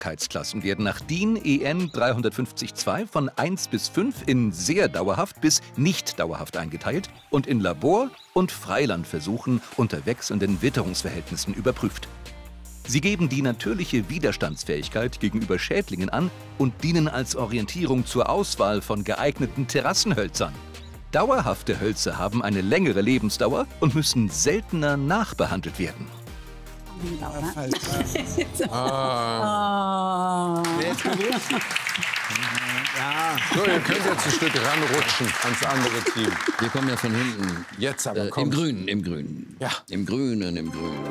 Dauerhaftigkeitsklassen werden nach DIN EN 350-2 von 1 bis 5 in sehr dauerhaft bis nicht dauerhaft eingeteilt und in Labor- und Freilandversuchen unter wechselnden Witterungsverhältnissen überprüft. Sie geben die natürliche Widerstandsfähigkeit gegenüber Schädlingen an und dienen als Orientierung zur Auswahl von geeigneten Terrassenhölzern. Dauerhafte Hölzer haben eine längere Lebensdauer und müssen seltener nachbehandelt werden. Jetzt gewusst. Ja. So, ihr könnt jetzt ein Stück ranrutschen ans andere Team. Wir kommen ja von hinten. Jetzt aber Im Grünen, im Grünen. Ja. Im Grünen, im Grünen.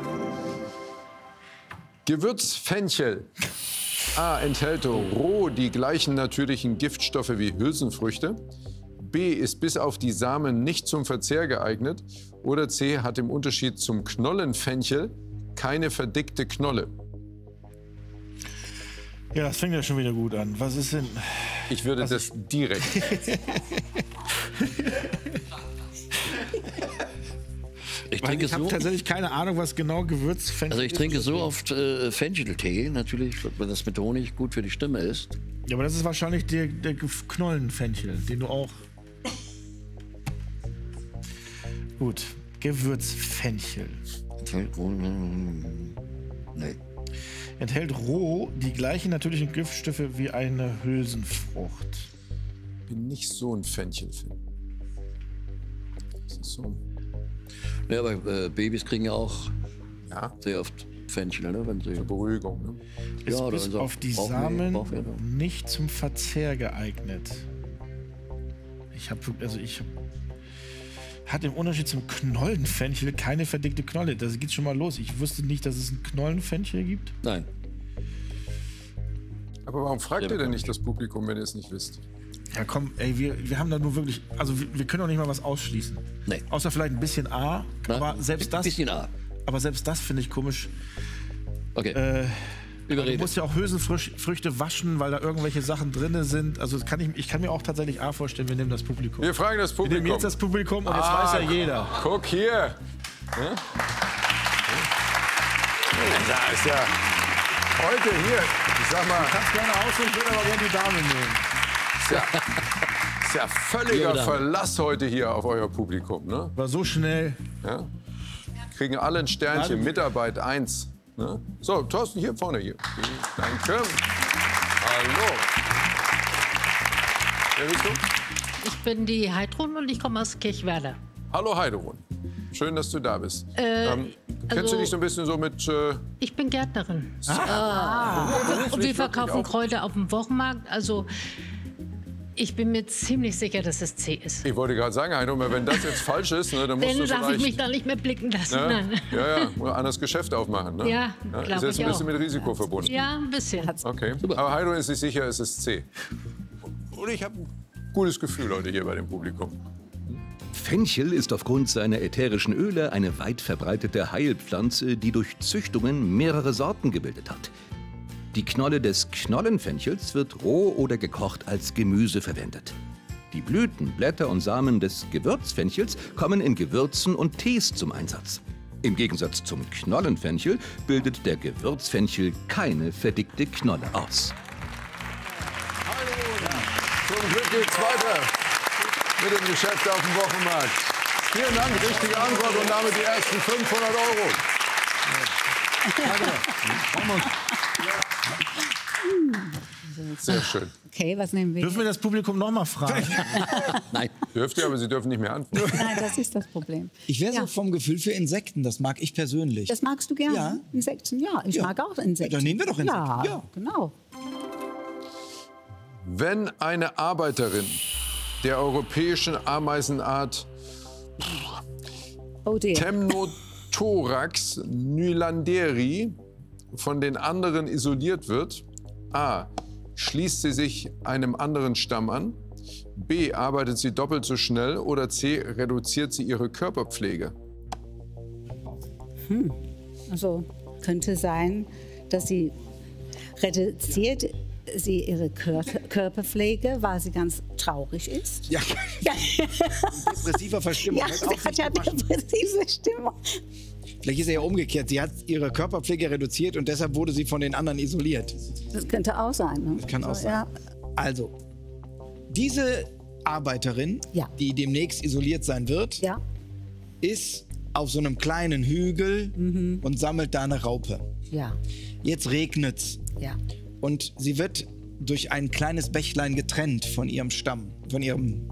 Gewürzfenchel. A. Enthält roh die gleichen natürlichen Giftstoffe wie Hülsenfrüchte. B. Ist bis auf die Samen nicht zum Verzehr geeignet. Oder C. Hat im Unterschied zum Knollenfenchel keine verdickte Knolle. Ja, das fängt ja schon wieder gut an. Was ist denn? Ich würde das direkt. Ich Ich habe tatsächlich keine Ahnung, was genau Gewürzfenchel ist. Also ich trinke so oft Fencheltee, natürlich, weil das mit Honig gut für die Stimme ist. Ja, aber das ist wahrscheinlich der Knollenfenchel, den du auch... Gut, Gewürzfenchel. Nee. Enthält roh die gleichen natürlichen Giftstoffe wie eine Hülsenfrucht. Ich bin nicht so ein Fenchel-Fan. Das ist so. Ja, aber Babys kriegen ja auch Ja, sehr oft Fenchel, ne? Wenn sie zur Beruhigung. Ne? Ist Ja, bis also auf die brauchen wir- Samen brauchen wir noch. nicht zum Verzehr geeignet. Hat im Unterschied zum Knollenfenchel keine verdickte Knolle. Das geht schon mal los. Ich wusste nicht, dass es einen Knollenfenchel gibt. Nein. Aber warum fragt ihr denn nicht das Publikum, wenn ihr es nicht wisst? Ja komm, ey, wir haben da nur wirklich... Also wir können doch nicht mal was ausschließen. Nee. Außer vielleicht ein bisschen A. Na, Aber selbst das... Bisschen A. Aber selbst das finde ich komisch. Okay. Du Überredet. musst ja auch Hülsenfrüchte waschen, weil da irgendwelche Sachen drin sind. Also ich kann mir auch tatsächlich A vorstellen, wir nehmen das Publikum. Wir fragen das Wir Publikum. nehmen jetzt das Publikum und jetzt weiß ja jeder. Guck hier. Ja? Da ist ja heute hier, ich sag mal, Kannst gerne aussuchen, ich würde aber gerne die Dame nehmen. ist ja völliger Ja, Verlass heute hier auf euer Publikum. Ne? War so schnell. Ja? Kriegen alle ein Sternchen, Warte. Mitarbeit 1. Ne? So, Thorsten, hier vorne hier. Danke. Hallo. Wer bist du? Ich bin die Heidrun und ich komme aus Kirchwerder. Hallo Heidrun. Schön, dass du da bist. Kennst du dich so ein bisschen so mit... Ich bin Gärtnerin. beruflich Und wir verkaufen wirklich auch? Kräuter auf dem Wochenmarkt. Also ich bin mir ziemlich sicher, dass es C ist. Ich wollte gerade sagen, Heidrun, wenn das jetzt falsch ist, ne, dann musst Dann du darf ich vielleicht... mich da nicht mehr blicken lassen. Ne? Nein. Ja, oder anderes Geschäft aufmachen. Ne? Ja, Ist glaub jetzt ich ein bisschen auch. mit Risiko verbunden. Ja, ein bisschen. Okay. Aber Heidrun ist sich sicher, es ist C. Und ich habe ein gutes Gefühl heute hier bei dem Publikum. Fenchel ist aufgrund seiner ätherischen Öle eine weit verbreitete Heilpflanze, die durch Züchtungen mehrere Sorten gebildet hat. Die Knolle des Knollenfenchels wird roh oder gekocht als Gemüse verwendet. Die Blüten, Blätter und Samen des Gewürzfenchels kommen in Gewürzen und Tees zum Einsatz. Im Gegensatz zum Knollenfenchel bildet der Gewürzfenchel keine verdickte Knolle aus. Zum Glück geht's weiter mit dem Geschäft auf dem Wochenmarkt. Vielen Dank, richtige Antwort und damit die ersten 500 Euro. Sehr schön. Okay, was nehmen wir? Dürfen wir das Publikum noch mal fragen? Nein. Dürft ihr, aber Sie dürfen nicht mehr antworten. Nein, das ist das Problem. Ich wäre Ja. so vom Gefühl für Insekten, das mag ich persönlich. Das magst du gerne? Ja. Insekten? Ja, ich Ja. mag auch Insekten. Dann nehmen wir doch Insekten. Ja, Ja. genau. Wenn eine Arbeiterin der europäischen Ameisenart Oh dear. Temnothorax nylanderi von den anderen isoliert wird, A. Schließt sie sich einem anderen Stamm an, B. Arbeitet sie doppelt so schnell oder C. Reduziert sie ihre Körperpflege? Also könnte sein, dass sie reduziert sie ihre Körperpflege, weil sie ganz traurig ist. Ja, Ja, depressiver Verstimmung. ja Hört sie auf, hat ja sich zu waschen. depressive Stimmung. Vielleicht ist er ja umgekehrt. Sie hat ihre Körperpflege reduziert und deshalb wurde sie von den anderen isoliert. Das könnte auch sein. Ne? Das kann auch sein. Ja. Also, diese Arbeiterin, Ja. die demnächst isoliert sein wird, Ja. ist auf so einem kleinen Hügel und sammelt da eine Raupe. Ja. Jetzt regnet's Ja. und sie wird durch ein kleines Bächlein getrennt von ihrem Stamm, von ihrem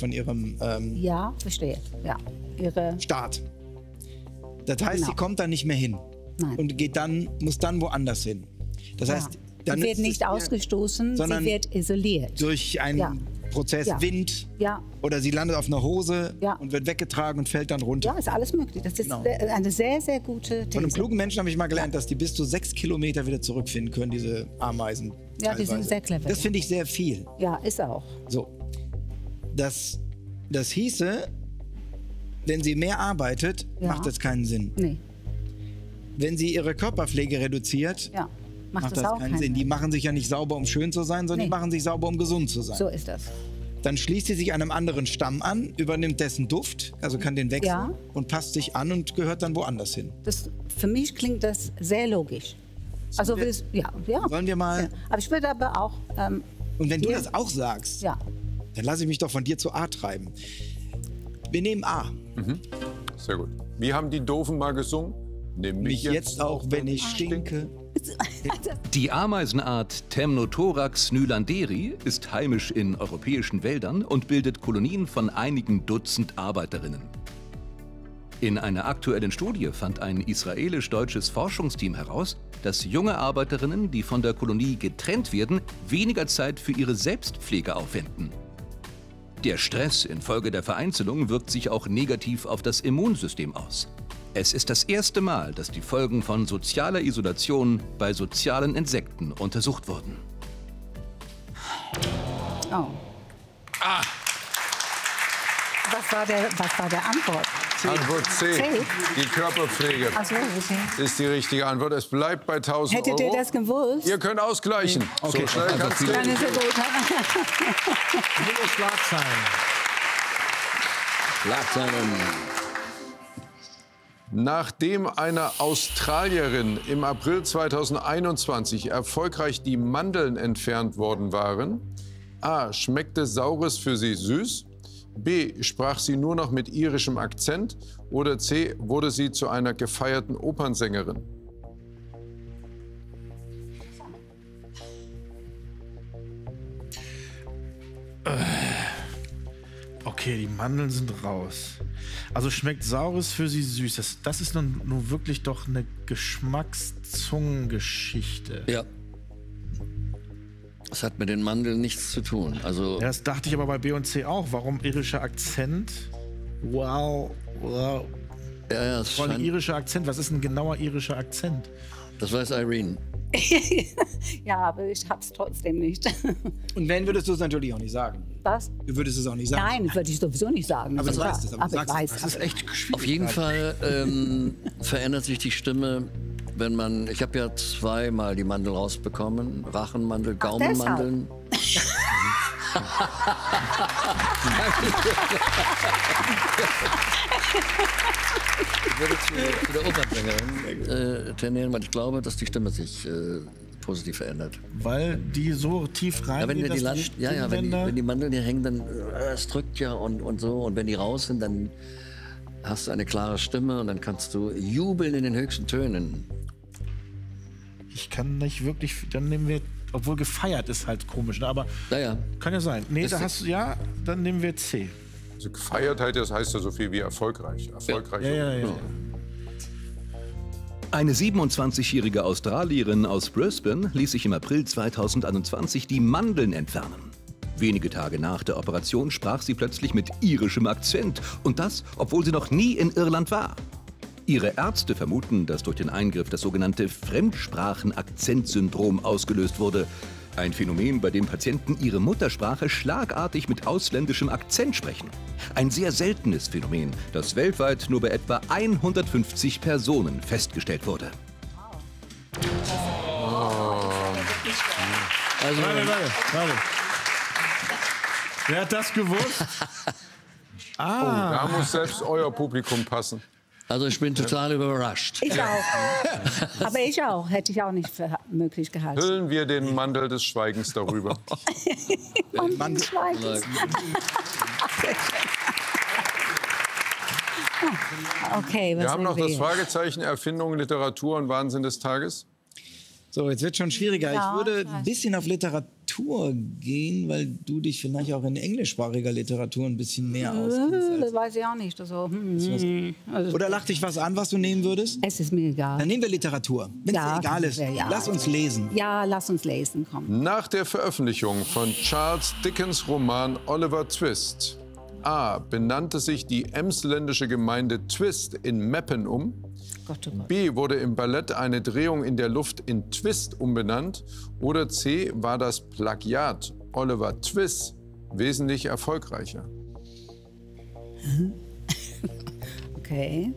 Ja, verstehe. Ja. Ihre. Staat. Das heißt, Genau. sie kommt da nicht mehr hin Nein. und muss dann woanders hin. Das Ja. heißt, dann Sie wird nützt es nicht ihr ausgestoßen, sondern sie wird isoliert. durch einen Ja. Prozess Ja. Wind Ja. oder sie landet auf einer Hose Ja. und wird weggetragen und fällt dann runter. Ja, ist alles möglich. Das ist Genau. eine sehr, sehr gute These. Von einem klugen Menschen habe ich mal gelernt, dass die bis zu 6 Kilometer wieder zurückfinden können, diese Ameisen. Ja, die sind teilweise. sehr clever, Das ja. finde ich sehr viel. Ja, ist auch. So. Das hieße, wenn sie mehr arbeitet, Ja. macht das keinen Sinn. Nee. Wenn sie ihre Körperpflege reduziert, Ja. Macht das auch keinen Sinn. Die Sinn. machen sich ja nicht sauber, um schön zu sein, sondern Nee. die machen sich sauber, um gesund zu sein. So ist das. Dann schließt sie sich einem anderen Stamm an, übernimmt dessen Duft, also kann den wechseln Ja. und passt sich an und gehört dann woanders hin. Für mich klingt das sehr logisch. Also, ja. Sollen wir mal... Ja. Aber ich würde aber auch. Und wenn du Ja. das auch sagst, Ja. dann lasse ich mich doch von dir zu A treiben. Wir nehmen A. Sehr gut. Wie haben die Doofen mal gesungen? Nimm Mich jetzt auch, wenn ich stinke. Die Ameisenart Temnothorax nylanderi ist heimisch in europäischen Wäldern und bildet Kolonien von einigen Dutzend Arbeiterinnen. In einer aktuellen Studie fand ein israelisch-deutsches Forschungsteam heraus, dass junge Arbeiterinnen, die von der Kolonie getrennt werden, weniger Zeit für ihre Selbstpflege aufwenden. Der Stress infolge der Vereinzelung wirkt sich auch negativ auf das Immunsystem aus. Es ist das erste Mal, dass die Folgen von sozialer Isolation bei sozialen Insekten untersucht wurden. Oh. Was war der Antwort? Antwort C. C. Die Körperpflege Achso, okay. ist die richtige Antwort. Es bleibt bei 1000 Hättet Euro. ihr das gewusst? Ihr könnt ausgleichen. Okay. So schnell kann's Dann gehen. ist er gut. Nur Schlagzeilen. Schlagzeilen. Nachdem einer Australierin im April 2021 erfolgreich die Mandeln entfernt worden waren, A. Schmeckte Saures für sie süß, B. Sprach sie nur noch mit irischem Akzent oder C. Wurde sie zu einer gefeierten Opernsängerin? Okay, die Mandeln sind raus. Also schmeckt Saures für sie süß. Das ist nun wirklich doch eine Geschmackszungengeschichte. Ja. Das hat mit den Mandeln nichts zu tun. Also, Ja, das dachte ich aber bei B und C auch. Warum irischer Akzent? Wow. ja, es Voll scheint, irischer Akzent. Was ist ein genauer irischer Akzent? das weiß Irene. Ja, aber ich hab's trotzdem nicht. Und wenn, würdest du es natürlich auch nicht sagen. Was? Du würdest es auch nicht sagen. Nein, würde ich sowieso nicht sagen. Aber Das du ist weißt klar. es, aber du Aber ich sagst weiß es. es. Das ist echt schwierig. Auf jeden Fall verändert sich die Stimme, wenn man. Ich habe ja zweimal die Mandel rausbekommen: Rachenmandel, Gaumenmandeln. Ich würde zu der Opernsängerin tendieren, weil ich glaube, dass die Stimme sich positiv verändert. Weil die so tief rein Ja, wenn, geht, die dass wenn die Mandeln hier hängen, dann es drückt ja und so. Und wenn die raus sind, dann hast du eine klare Stimme und dann kannst du jubeln in den höchsten Tönen. Ich kann nicht wirklich. Dann nehmen wir. Obwohl gefeiert ist halt komisch, ne? Aber Naja, kann ja sein. Nee, Ist da so. hast du. Ja, dann nehmen wir C. Also Gefeiertheit, das heißt ja so viel wie erfolgreich. Erfolgreich. Ja. Eine 27-jährige Australierin aus Brisbane ließ sich im April 2021 die Mandeln entfernen. Wenige Tage nach der Operation sprach sie plötzlich mit irischem Akzent. Und das, obwohl sie noch nie in Irland war. Ihre Ärzte vermuten, dass durch den Eingriff das sogenannte Fremdsprachen-Akzentsyndrom ausgelöst wurde. Ein Phänomen, bei dem Patienten ihre Muttersprache schlagartig mit ausländischem Akzent sprechen. Ein sehr seltenes Phänomen, das weltweit nur bei etwa 150 Personen festgestellt wurde. also Warte. Wer hat das gewusst? Da muss selbst euer Publikum passen. Also ich bin total überrascht. Ich auch. Aber ich auch. Hätte ich auch nicht für möglich gehalten. Hüllen wir den Mantel des Schweigens darüber. Mantel des Schweigens. Okay, was Wir haben noch das wir? Fragezeichen Erfindung, Literatur und Wahnsinn des Tages. So, jetzt wird schon schwieriger. Ja, Ich würde klar. ein bisschen auf Literatur gehen, weil du dich vielleicht auch in englischsprachiger Literatur ein bisschen mehr auskennst. Das weiß ich auch nicht. Also, Oder lacht dich was an, was du nehmen würdest? es ist mir egal. Dann nehmen wir Literatur. Wenn es Ja, dir egal ist, ja. lass uns lesen. Ja, lass uns lesen, komm. Nach der Veröffentlichung von Charles Dickens' Roman Oliver Twist A. benannte sich die emsländische Gemeinde Twist in Meppen um. Gott, oh Gott. B. wurde im Ballett eine Drehung in der Luft in Twist umbenannt. Oder C. war das Plagiat Oliver Twist wesentlich erfolgreicher. Okay.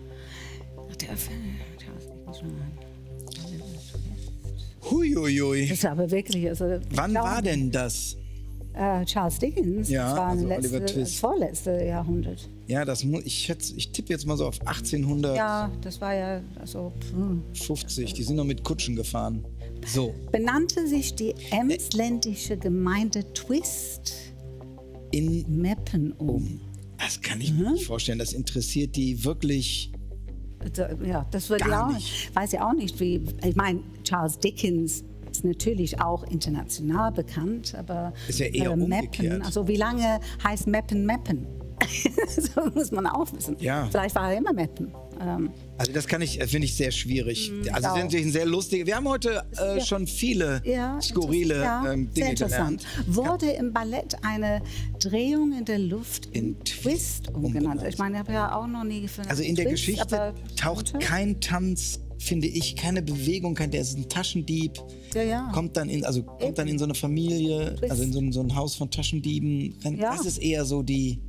Huiuiui. Das ist aber wirklich. Also, Wann war denn das? Charles Dickens? Ja, das war also das Oliver Twist. vorletzte Jahrhundert. Ja, das muss, ich tippe jetzt mal so auf 1850. Ja, das war ja. Also, Die sind noch mit Kutschen gefahren. So, benannte sich die emsländische Gemeinde Twist in Meppen um. Das kann ich mir nicht vorstellen. Das interessiert die wirklich. Ja, das wird Gar ja auch, nicht. weiß ja auch nicht, wie. Ich meine, Charles Dickens ist natürlich auch international bekannt, aber Ist ja eher umgekehrt. Meppen, also wie lange heißt Meppen Meppen? Das muss man auch wissen. Ja. Vielleicht war er immer Meppen. Also das finde ich sehr schwierig. Also das auch. ist natürlich ein sehr lustiger. Wir haben heute schon viele skurrile sehr Dinge interessant. gelernt. Wurde im Ballett eine Drehung in der Luft in Twist umgenannt? Ich meine, ich habe ja auch noch nie gefunden. Also in der Twist, Geschichte aber- taucht kein Tanz, finde ich, keine Bewegung, der ist ein Taschendieb. Ja. Kommt dann in so eine Familie, Twist. also in so ein Haus von Taschendieben. Ja. Das ist eher so die.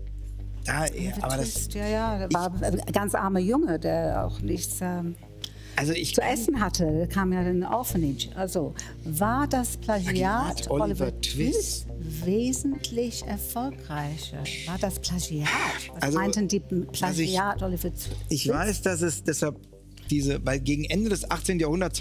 Aber das, Twist, ja. Der war ein ganz armer Junge, der auch nichts also ich zu essen hatte. Da kam ja in ein Orphanage. Also war das Plagiat Plagiat Oliver Oliver Twist wesentlich erfolgreicher? War das Plagiat? Was Also, meinten die Plagiat Oliver Twist? Ich weiß, dass es deshalb weil gegen Ende des 18. Jahrhunderts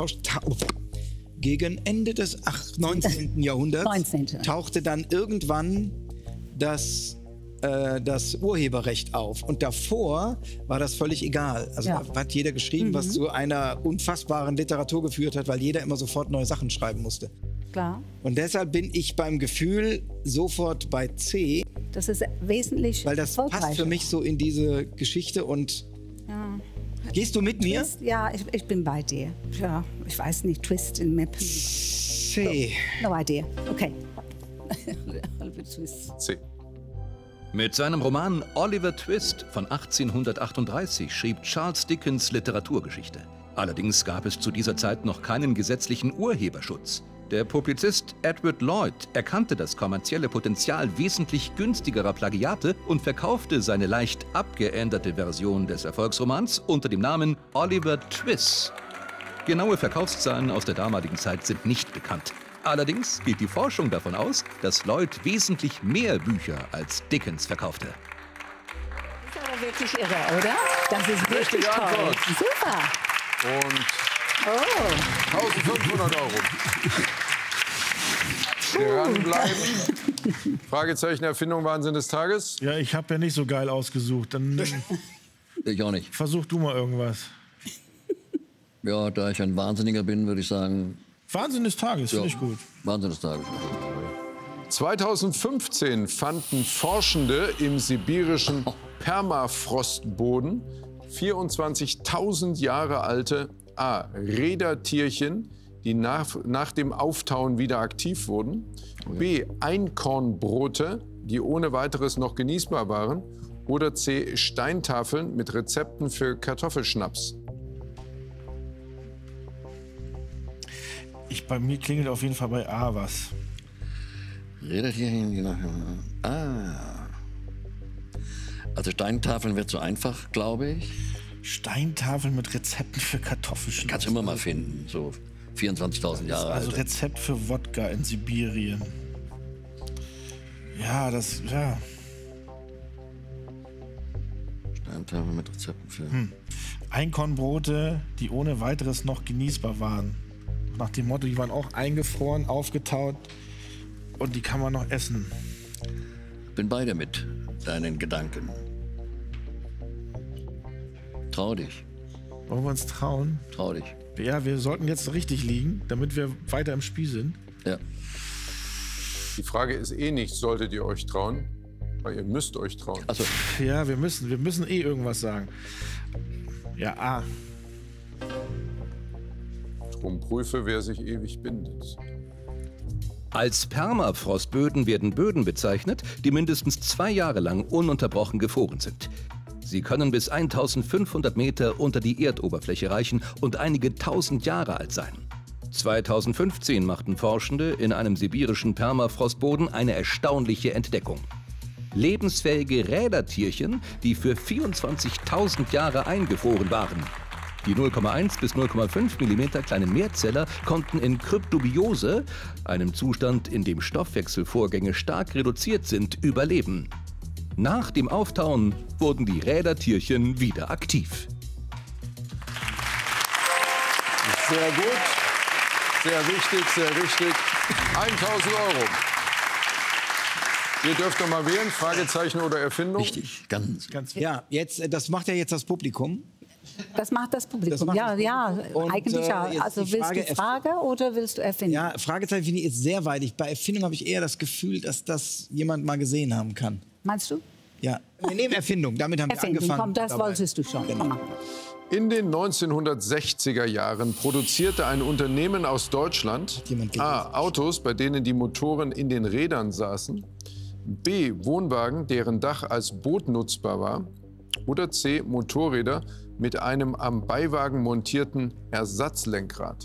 gegen Ende des 19. Jahrhunderts 19.. tauchte dann irgendwann das Urheberrecht auf. Und davor war das völlig egal. Also Ja. da hat jeder geschrieben, was zu einer unfassbaren Literatur geführt hat, weil jeder immer sofort neue Sachen schreiben musste. Klar. Und deshalb bin ich beim Gefühl sofort bei C, Das ist wesentlich weil das passt erfolgreicher. für mich so in diese Geschichte. Und gehst du mit mir? Twist, ja, ich bin bei dir. Ja, ich weiß nicht, Twist in Meppen. C. No idea. Okay. Oliver Twist. C. Mit seinem Roman Oliver Twist von 1838 schrieb Charles Dickens Literaturgeschichte. Allerdings gab es zu dieser Zeit noch keinen gesetzlichen Urheberschutz. Der Publizist Edward Lloyd erkannte das kommerzielle Potenzial wesentlich günstigerer Plagiate und verkaufte seine leicht abgeänderte Version des Erfolgsromans unter dem Namen Oliver Twist. Genaue Verkaufszahlen aus der damaligen Zeit sind nicht bekannt. Allerdings geht die Forschung davon aus, dass Lloyd wesentlich mehr Bücher als Dickens verkaufte. Das ist aber wirklich irre, oder? Das ist wirklich Richtige toll. Antwort. Super. Und Oh. 1500 €. Dranbleiben. Fragezeichen Erfindung Wahnsinn des Tages. Ja, ich habe ja nicht so geil ausgesucht. Dann Ich auch nicht. versuch du mal irgendwas. Ja, da ich ein Wahnsinniger bin, würde ich sagen, Wahnsinn des Tages, finde ich gut. Wahnsinn des Tages. 2015 fanden Forschende im sibirischen Permafrostboden 24.000 Jahre alte A. Rädertierchen, die nach dem Auftauen wieder aktiv wurden. B. Einkornbrote, die ohne weiteres noch genießbar waren. Oder C. Steintafeln mit Rezepten für Kartoffelschnaps. Bei mir klingelt auf jeden Fall bei A was. Rädertierchen, die nach. Also Steintafeln wird so einfach, glaube ich. Steintafeln mit Rezepten für Kartoffelschnaps. Kannst du immer mal finden, so 24.000 Jahre Also alt. Rezept für Wodka in Sibirien. Ja, Tafel mit Rezepten für. Einkornbrote, die ohne weiteres noch genießbar waren. Nach dem Motto, die waren auch eingefroren, aufgetaut und die kann man noch essen. Bin bei dir mit deinen Gedanken. Trau dich, Wollen wir uns trauen? trau dich. Ja, wir sollten jetzt richtig liegen, damit wir weiter im Spiel sind. Ja. Die Frage ist eh nicht, solltet ihr euch trauen? Weil ihr müsst euch trauen. Also, Ja, wir müssen eh irgendwas sagen. Ja, A. Drum prüfe, wer sich ewig bindet. Als Permafrostböden werden Böden bezeichnet, die mindestens 2 Jahre lang ununterbrochen gefroren sind. Sie können bis 1500 Meter unter die Erdoberfläche reichen und einige tausend Jahre alt sein. 2015 machten Forschende in einem sibirischen Permafrostboden eine erstaunliche Entdeckung. Lebensfähige Rädertierchen, die für 24.000 Jahre eingefroren waren. Die 0,1 bis 0,5 mm kleinen Mehrzeller konnten in Kryptobiose, einem Zustand, in dem Stoffwechselvorgänge stark reduziert sind, überleben. Nach dem Auftauen wurden die Rädertierchen wieder aktiv. Sehr gut, sehr wichtig, sehr richtig. 1.000 €. Ihr dürft noch mal wählen, Fragezeichen oder Erfindung. wichtig, ganz. Ja, jetzt, das macht ja jetzt das Publikum. Das macht das Publikum. Das macht Ja, das ja, Publikum. Und, eigentlich ja. jetzt Also die willst Frage, du Frage oder willst du erfinden? Ja, Fragezeichen finde ich jetzt sehr weitig. Bei Erfindung habe ich eher das Gefühl, dass das jemand mal gesehen haben kann. Meinst du? Ja, wir nehmen Erfindung. Damit haben wir Erfindung, angefangen. komm, das dabei. wolltest du schon. Genau. Komm mal. In den 1960er Jahren produzierte ein Unternehmen aus Deutschland Jemand A. Autos, bei denen die Motoren in den Rädern saßen, B. Wohnwagen, deren Dach als Boot nutzbar war, oder C. Motorräder mit einem am Beiwagen montierten Ersatzlenkrad.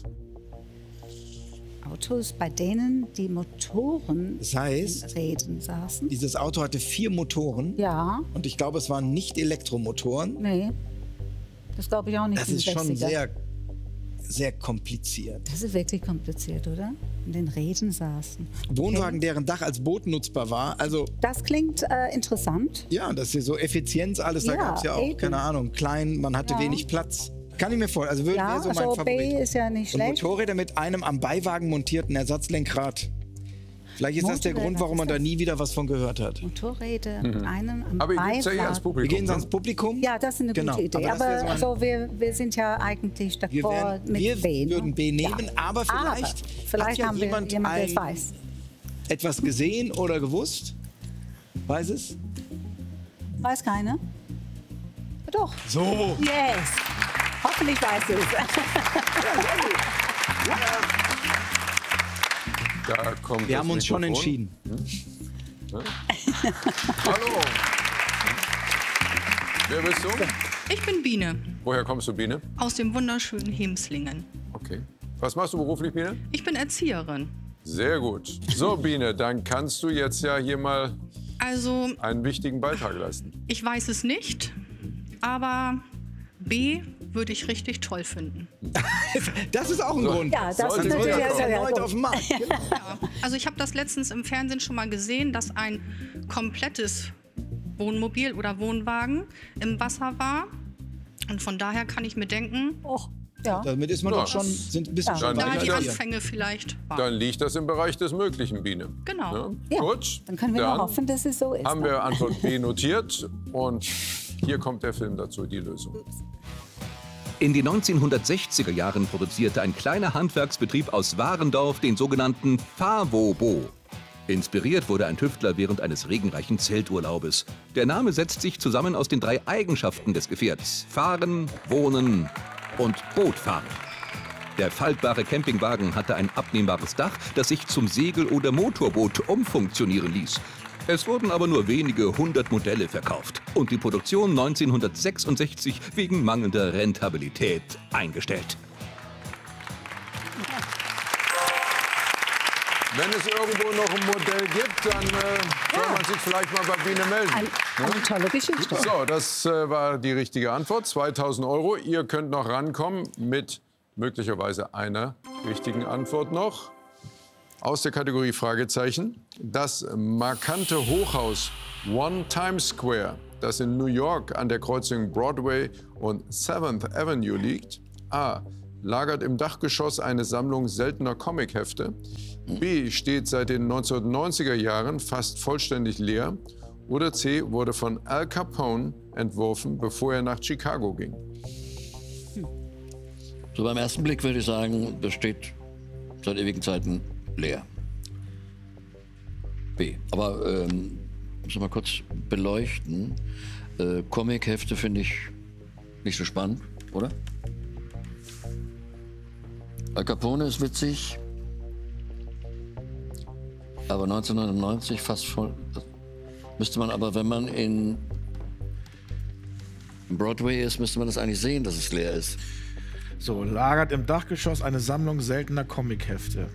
Autos, bei denen die Motoren Das heißt, in Rädern saßen. dieses Auto hatte 4 Motoren. Ja, Und ich glaube, es waren nicht Elektromotoren. nee. Das glaube ich auch nicht. Das in den ist schon 60er. sehr, sehr kompliziert. Das ist wirklich kompliziert, oder? In den Rädern saßen. Wohnwagen, deren Dach als Boot nutzbar war. Also, Das klingt interessant. ja, das ist so Effizienz alles. Da Ja, gab es ja auch, eben. keine Ahnung, klein, man hatte Ja. wenig Platz. Kann ich mir vorstellen. Also Ja, wäre so mein also Favorit. B ist ja nicht Und schlecht. Motorräder mit einem am Beiwagen montierten Ersatzlenkrad. Vielleicht ist das der Motorräder, Grund, warum was man ist da das? nie wieder was von gehört hat. Motorräder mit einem am Aber ihr geht's ja eh ans Beiwagen. Publikum. Wir gehen ne? ans Publikum. Ja, das ist eine Genau, gute Idee. aber das wäre Aber so ein- also wir sind ja eigentlich Wir, d'accord mit B. Ne? würden B nehmen, Ja. aber vielleicht, vielleicht hat ja haben wir jemand jemanden, der es weiß. etwas gesehen oder gewusst. Weiß es? Weiß keiner? Ja, doch. So. Yes. Hoffentlich weiß es. Da kommt Wir das haben uns schon Mikrofon. entschieden. Hallo. Wer bist du? Ich bin Biene Woher kommst du, Biene? aus dem wunderschönen Hemslingen. Okay. Was machst du beruflich, Biene? Ich bin Erzieherin. Sehr gut. So, Biene, dann kannst du jetzt ja hier mal Also, einen wichtigen Beitrag leisten. ich weiß es nicht, aber B würde ich richtig toll finden. Das ist auch ein Grund. Ja, das Sollte ist man natürlich ja sehr, sehr Erneut gut. auf dem Markt. Genau. Also ich habe das letztens im Fernsehen schon mal gesehen, dass ein komplettes Wohnmobil oder Wohnwagen im Wasser war. Und von daher kann ich mir denken, Och, ja. Damit ist man Ja. doch schon sind ein bisschen Ja. schon Dann da liegt die das- Anfänge vielleicht waren. Dann liegt das im Bereich des Möglichen, Biene. Genau. Ja? Ja, Gut. dann können wir nur hoffen, dass es so ist. Haben ne? wir Antwort B notiert und hier kommt der Film dazu, die Lösung. In den 1960er Jahren produzierte ein kleiner Handwerksbetrieb aus Warendorf den sogenannten Favobo. Inspiriert wurde ein Tüftler während eines regenreichen Zelturlaubes. Der Name setzt sich zusammen aus den 3 Eigenschaften des Gefährts: Fahren, Wohnen und Bootfahren. Der faltbare Campingwagen hatte ein abnehmbares Dach, das sich zum Segel- oder Motorboot umfunktionieren ließ. Es wurden aber nur wenige 100 Modelle verkauft und die Produktion 1966 wegen mangelnder Rentabilität eingestellt. Wenn es irgendwo noch ein Modell gibt, dann soll man sich vielleicht mal bei Biene melden. Eine tolle Geschichte. So, das war die richtige Antwort. 2.000 €. Ihr könnt noch rankommen mit möglicherweise einer richtigen Antwort noch. Aus der Kategorie Fragezeichen. Das markante Hochhaus One Times Square das in New York an der Kreuzung Broadway und 7th Avenue liegt? A. Lagert im Dachgeschoss eine Sammlung seltener Comichefte. B. Steht seit den 1990er Jahren fast vollständig leer. Oder C. Wurde von Al Capone entworfen, bevor er nach Chicago ging. So beim ersten Blick würde ich sagen, das steht seit ewigen Zeiten leer. B. Aber müssen wir mal kurz beleuchten. Comichefte finde ich nicht so spannend, oder? Al Capone ist witzig, aber 1999 fast voll. Das müsste man aber, wenn man in Broadway ist, müsste man das eigentlich sehen, dass es leer ist. So, lagert im Dachgeschoss eine Sammlung seltener Comichefte.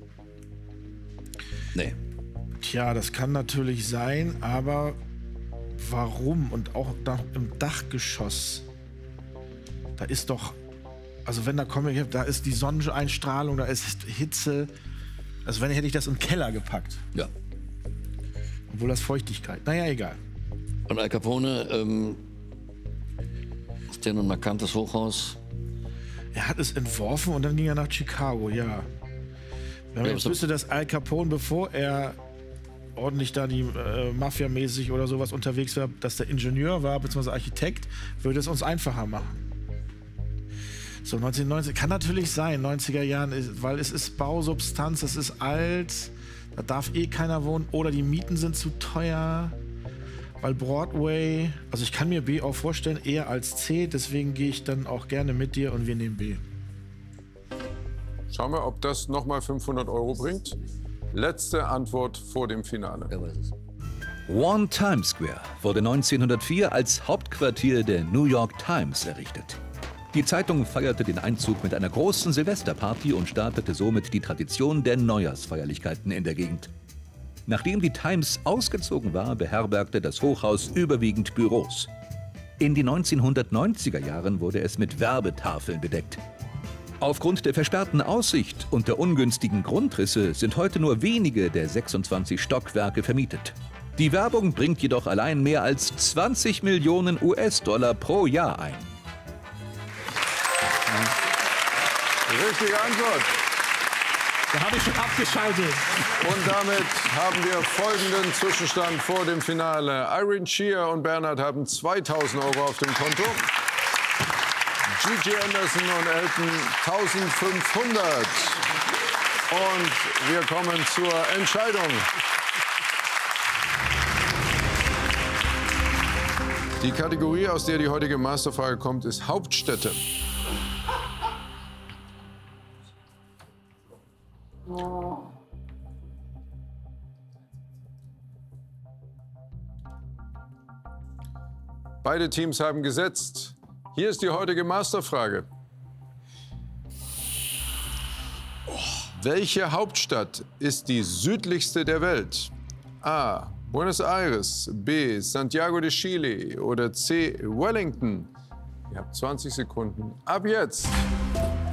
Nee. Tja, das kann natürlich sein, aber warum? Und auch im Dachgeschoss. Da ist doch, also wenn da Comichefte, da ist die Sonneneinstrahlung, da ist Hitze. Also wenn, hätte ich das im Keller gepackt. Ja. Obwohl das Feuchtigkeit. Naja, egal. Und Al Capone, ist der ein markantes Hochhaus? Er hat es entworfen und dann ging er nach Chicago, ja. Wenn man jetzt wüsste, dass Al Capone, bevor er ordentlich da die Mafia-mäßig oder sowas unterwegs war, dass der Ingenieur war, beziehungsweise Architekt, würde es uns einfacher machen. So, 1990, kann natürlich sein, 90er Jahren, weil es ist Bausubstanz, es ist alt, da darf eh keiner wohnen oder die Mieten sind zu teuer, weil Broadway, also ich kann mir B auch vorstellen, eher als C, deswegen gehe ich dann auch gerne mit dir und wir nehmen B. Schauen wir, ob das nochmal 500 € bringt. Letzte Antwort vor dem Finale. Wer weiß es. One Times Square wurde 1904 als Hauptquartier der New York Times errichtet. Die Zeitung feierte den Einzug mit einer großen Silvesterparty und startete somit die Tradition der Neujahrsfeierlichkeiten in der Gegend. Nachdem die Times ausgezogen war, beherbergte das Hochhaus überwiegend Büros. In den 1990er Jahren wurde es mit Werbetafeln bedeckt. Aufgrund der versperrten Aussicht und der ungünstigen Grundrisse sind heute nur wenige der 26 Stockwerke vermietet. Die Werbung bringt jedoch allein mehr als 20 Millionen US-Dollar pro Jahr ein. Richtige Antwort. Da habe ich schon abgeschaltet. Und damit haben wir folgenden Zwischenstand vor dem Finale. Irene Shear und Bernhard haben 2.000 € auf dem Konto. Gigi Anderson und Elton 1.500. Und wir kommen zur Entscheidung. Die Kategorie, aus der die heutige Masterfrage kommt, ist Hauptstädte. Beide Teams haben gesetzt. Hier ist die heutige Masterfrage. Welche Hauptstadt ist die südlichste der Welt? A. Buenos Aires, B. Santiago de Chile oder C. Wellington? Ihr habt 20 Sekunden. Ab jetzt.